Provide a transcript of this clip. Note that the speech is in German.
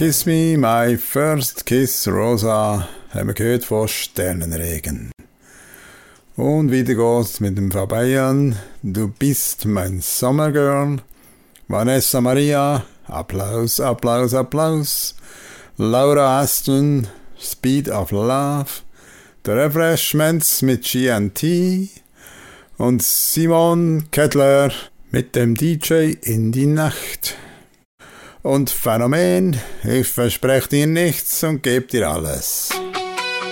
Kiss Me, My First Kiss, Rosa, haben wir gehört von Sternenregen. Und wieder geht's mit dem Fabian, Du bist mein Sommergirl. Vanessa Maria, Applaus, Applaus, Applaus. Laura Aston, Speed of Love. The Refreshments mit GNT. Und Simon Kettler mit dem DJ in die Nacht. Und Phänomen, ich verspreche dir nichts und gebe dir alles.